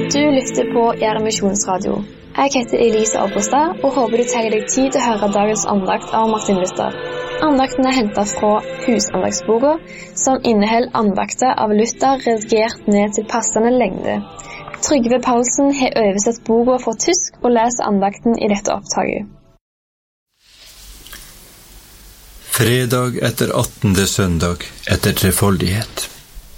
Du lytter på Gjerde Misjonsradio. Jeg heter Elise Abbestad og håper du tar deg tid til å høre dagens andakt av Martin Luther. Andakten er hentet fra Husandagsboka, som inneholder andakter av Luther redigert ned til passende lengde. Trygve Paulsen har oversett boka fra tysk og leser andakten i dette opptaket. Fredag etter 18. søndag etter trefoldighet.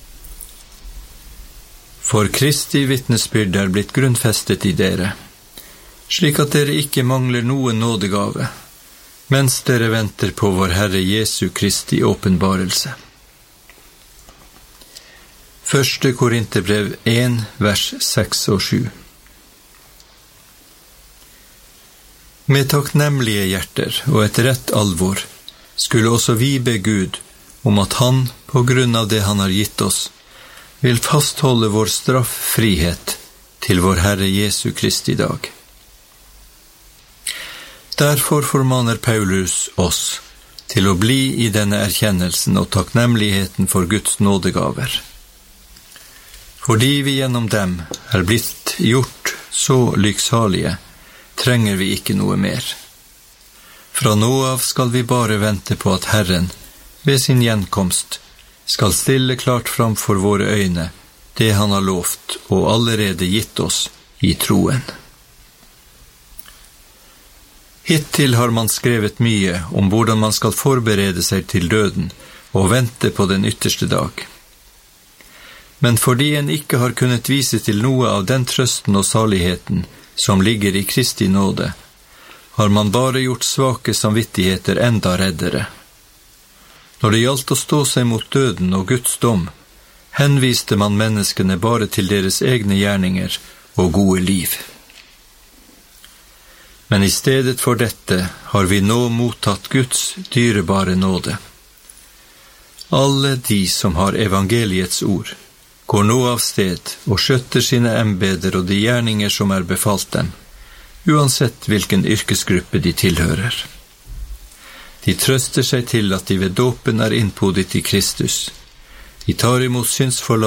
For Kristi vitnesbyrd er blitt grunnfestet i dere, slik at dere ikke mangler noen nådegave, mens dere venter på vår Herre Jesu Kristi åpenbarelse. 1. Korinterbrev 1, vers 6 og 7. Med takknemlige hjerter og et rett alvor skulle også vi be Gud om at han, på grunn av det han har gitt oss, vil fastholde vår strafffrihet til vår Herre Jesu Kristi dag. Derfor formaner Paulus oss til å bli i denne erkjennelsen og takknemligheten for Guds nådegaver. Fordi vi gjennom dem er blitt gjort så lykksalige, trenger vi ikke noe mer. Fra nå av skal vi bare vente på at Herren, ved sin gjenkomst, skal stille klart fram for våre øyne det han har lovt og allerede gitt oss i troen. Hittil har man skrevet mye om hvordan man skal forberede seg til døden og vente på den ytterste dag. Men fordi en ikke har kunnet vise til noe av den trøsten og saligheten som ligger i Kristi nåde, har man bare gjort svake samvittigheter enda reddere. Når det gjaldt å stå seg mot døden og Guds dom, henviste man menneskene bare til deres egne gjerninger og gode liv. Men i stedet for dette har vi nå mottatt Guds dyrebare nåde. Alle de som har evangeliets ord, går nå av sted og skjøtter sine embeder og de gjerninger som er befalt dem, uansett hvilken yrkesgruppe de tilhører. De trøster seg til at de ved dåpen er innpodet i Kristus. De tar imot synsforlatelse